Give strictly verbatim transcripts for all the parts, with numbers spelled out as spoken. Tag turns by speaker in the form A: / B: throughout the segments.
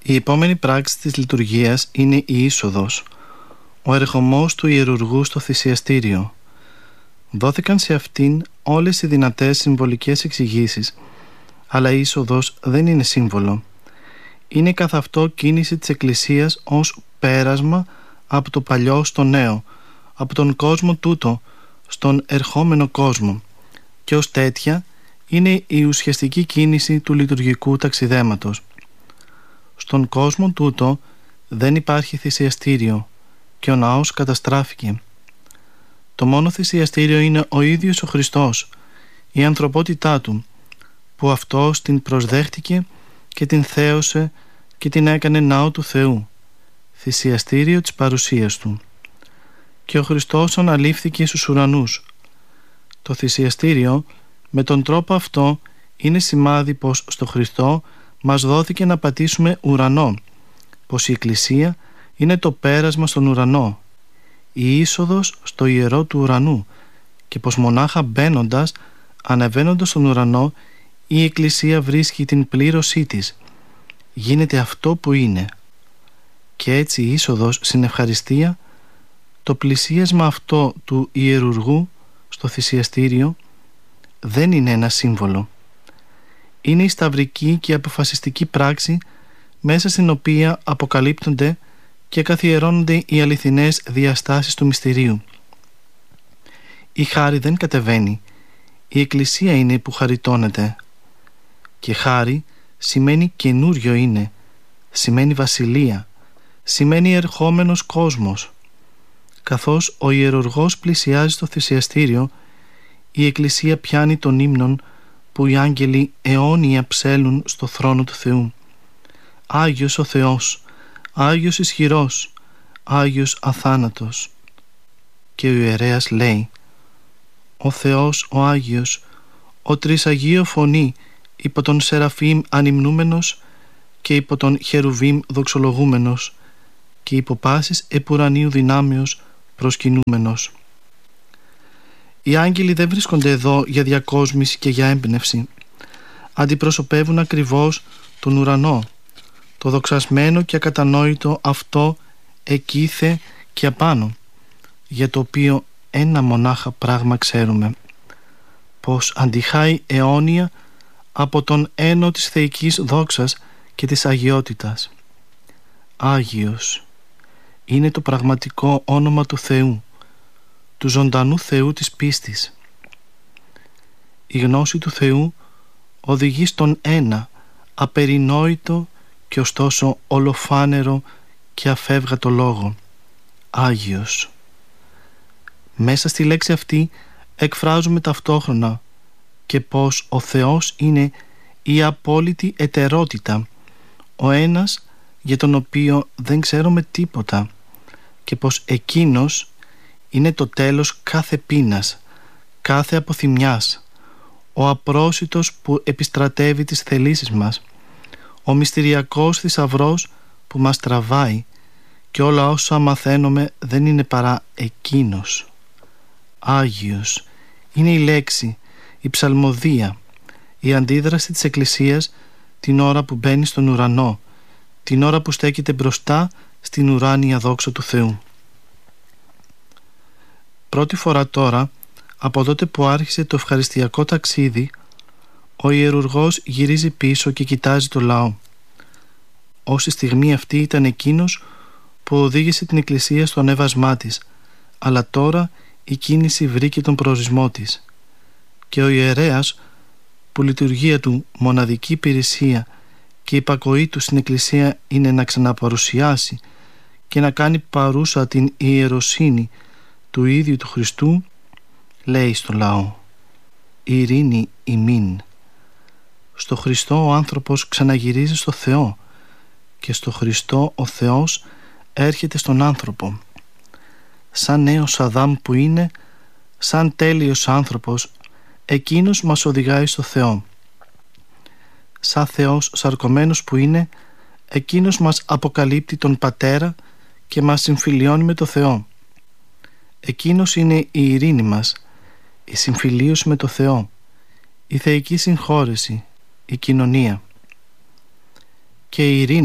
A: Η επόμενη πράξη της λειτουργίας είναι η είσοδος, ο ερχομός του ιερουργού στο θυσιαστήριο. Δόθηκαν σε αυτήν όλες οι δυνατές συμβολικές εξηγήσεις, αλλά η είσοδος δεν είναι σύμβολο. Είναι καθ' αυτό κίνηση της Εκκλησίας ως πέρασμα από το παλιό στο νέο, από τον κόσμο τούτο στον ερχόμενο κόσμο, και ως τέτοια είναι η ουσιαστική κίνηση του λειτουργικού ταξιδέματος. Στον κόσμο τούτο δεν υπάρχει θυσιαστήριο και ο ναός καταστράφηκε. Το μόνο θυσιαστήριο είναι ο ίδιος ο Χριστός, η ανθρωπότητά του, που αυτός την προσδέχτηκε και την θέωσε και την έκανε ναό του Θεού, θυσιαστήριο της παρουσίας του. Και ο Χριστός αναλήφθηκε στους ουρανούς. Το θυσιαστήριο με τον τρόπο αυτό είναι σημάδι πως στο Χριστό μας δόθηκε να πατήσουμε ουρανό, πως η Εκκλησία είναι το πέρασμα στον ουρανό, η είσοδος στο ιερό του ουρανού, και πως μονάχα μπαίνοντας, ανεβαίνοντας στον ουρανό, η Εκκλησία βρίσκει την πλήρωσή της, γίνεται αυτό που είναι. Και έτσι η είσοδος στην ευχαριστία, το πλησίασμα αυτό του ιερουργού στο θυσιαστήριο, δεν είναι ένα σύμβολο. Είναι η σταυρική και αποφασιστική πράξη μέσα στην οποία αποκαλύπτονται και καθιερώνονται οι αληθινές διαστάσεις του μυστηρίου. Η χάρη δεν κατεβαίνει, η Εκκλησία είναι που χαριτώνεται. Και χάρη σημαίνει καινούριο είναι, σημαίνει βασιλεία, σημαίνει ερχόμενος κόσμος. Καθώς ο ιερουργός πλησιάζει στο θυσιαστήριο, η Εκκλησία πιάνει τον ύμνον που οι άγγελοι αιώνια ψέλνουν στο θρόνο του Θεού. Άγιος ο Θεός, Άγιος ισχυρός, Άγιος αθάνατος. Και ο ιερέας λέει: ο Θεός ο Άγιος, ο τρισαγείο φωνή, υπό τον Σεραφείμ ανυμνούμενος και υπό τον Χερουβίμ δοξολογούμενος και υπό πάσης επουρανίου δυνάμεως προσκυνούμενος. Οι άγγελοι δεν βρίσκονται εδώ για διακόσμηση και για έμπνευση. Αντιπροσωπεύουν ακριβώς τον ουρανό, το δοξασμένο και ακατανόητο αυτό εκείθε και απάνω, για το οποίο ένα μονάχα πράγμα ξέρουμε, πως αντιχάει αιώνια από τον ένο της θεϊκής δόξας και της αγιότητας. Άγιος είναι το πραγματικό όνομα του Θεού, του ζωντανού Θεού της πίστης. Η γνώση του Θεού οδηγεί στον ένα, απερινόητο και ωστόσο ολοφάνερο και αφεύγατο λόγο, Άγιος. Μέσα στη λέξη αυτή εκφράζουμε ταυτόχρονα και πως ο Θεός είναι η απόλυτη ετερότητα, ο ένας για τον οποίο δεν ξέρουμε τίποτα, και πως εκείνος είναι το τέλος κάθε πείνας, κάθε αποθυμιάς, ο απρόσιτος που επιστρατεύει τις θελήσεις μας, ο μυστηριακός θησαυρός που μας τραβάει, και όλα όσα μαθαίνουμε δεν είναι παρά εκείνος. Άγιος είναι η λέξη, η ψαλμοδία, η αντίδραση της Εκκλησίας την ώρα που μπαίνει στον ουρανό, την ώρα που στέκεται μπροστά στην ουράνια δόξα του Θεού. Πρώτη φορά τώρα, από τότε που άρχισε το ευχαριστιακό ταξίδι, ο ιερουργός γυρίζει πίσω και κοιτάζει το λαό. Όση στιγμή αυτή ήταν εκείνος που οδήγησε την Εκκλησία στο ανέβασμά της, αλλά τώρα η κίνηση βρήκε τον προορισμό της. Και ο ιερέας, που λειτουργία του μοναδική υπηρεσία και η υπακοή του στην Εκκλησία είναι να ξαναπαρουσιάσει και να κάνει παρούσα την ιεροσύνη του ίδιου του Χριστού, λέει στο λαό: ειρήνη ημίν. Στο Χριστό ο άνθρωπος ξαναγυρίζει στο Θεό και στο Χριστό ο Θεός έρχεται στον άνθρωπο. Σαν νέος Αδάμ που είναι, σαν τέλειος άνθρωπος, εκείνος μας οδηγάει στο Θεό. Σαν Θεός σαρκωμένος που είναι, εκείνος μας αποκαλύπτει τον Πατέρα και μας συμφιλιώνει με το Θεό. Εκείνος είναι η ειρήνη μας, η συμφιλίωση με το Θεό, η θεϊκή συγχώρεση, η κοινωνία. Και η ειρήνη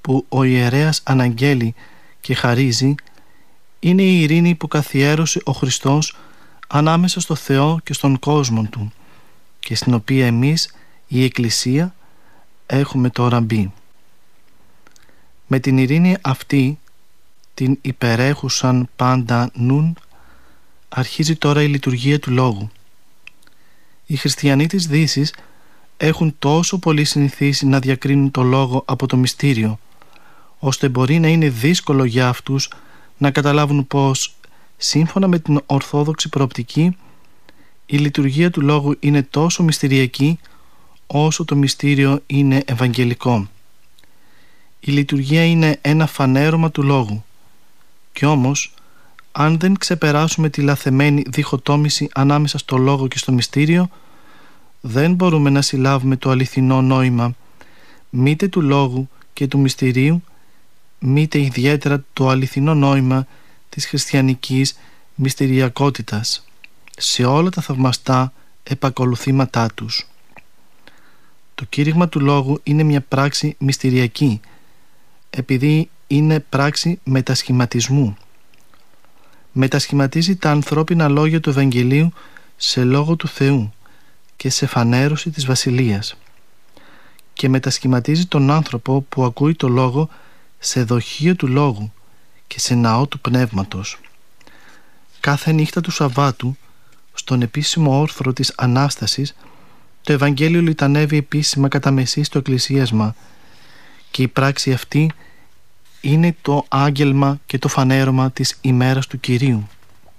A: που ο ιερέας αναγγέλει και χαρίζει είναι η ειρήνη που καθιέρωσε ο Χριστός ανάμεσα στο Θεό και στον κόσμο Του και στην οποία εμείς, η Εκκλησία, έχουμε τώρα μπει. Με την ειρήνη αυτή, την υπερέχουσαν πάντα νουν, αρχίζει τώρα η λειτουργία του Λόγου. Οι χριστιανοί της Δύσης έχουν τόσο πολύ συνηθίσει να διακρίνουν το Λόγο από το μυστήριο, ώστε μπορεί να είναι δύσκολο για αυτούς να καταλάβουν πως, σύμφωνα με την ορθόδοξη προοπτική, η λειτουργία του Λόγου είναι τόσο μυστηριακή όσο το μυστήριο είναι ευαγγελικό. Η λειτουργία είναι ένα φανέρωμα του Λόγου. Κι όμως, αν δεν ξεπεράσουμε τη λαθεμένη διχοτόμηση ανάμεσα στο Λόγο και στο μυστήριο, δεν μπορούμε να συλλάβουμε το αληθινό νόημα μήτε του Λόγου και του μυστηρίου, μήτε ιδιαίτερα το αληθινό νόημα της χριστιανικής μυστηριακότητας σε όλα τα θαυμαστά επακολουθήματά τους. Το κήρυγμα του Λόγου είναι μια πράξη μυστηριακή, επειδή είναι πράξη μετασχηματισμού. Μετασχηματίζει τα ανθρώπινα λόγια του Ευαγγελίου σε λόγο του Θεού και σε φανέρωση της Βασιλείας, και μετασχηματίζει τον άνθρωπο που ακούει το Λόγο σε δοχείο του Λόγου και σε ναό του Πνεύματος. Κάθε νύχτα του Σαββάτου, στον επίσημο όρθρο της Ανάστασης, το Ευαγγέλιο λιτανεύει επίσημα κατά μεσή στο εκκλησίασμα, και η πράξη αυτή είναι το άγγελμα και το φανέρωμα της ημέρας του Κυρίου.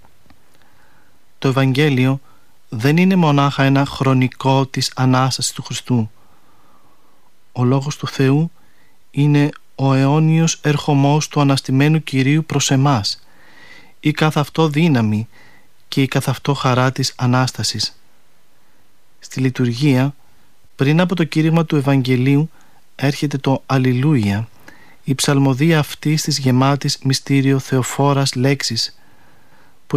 A: Το Ευαγγέλιο δεν είναι μονάχα ένα χρονικό της Ανάστασης του Χριστού. Ο Λόγος του Θεού είναι ο αιώνιος ερχομός του αναστημένου Κυρίου προς εμάς, η καθ' αυτό δύναμη και η καθ' αυτό χαρά της Ανάστασης. Στη λειτουργία, πριν από το κήρυγμα του Ευαγγελίου, έρχεται το Αλληλούια, η ψαλμοδία αυτής της γεμάτης μυστήριο θεοφόρας λέξης,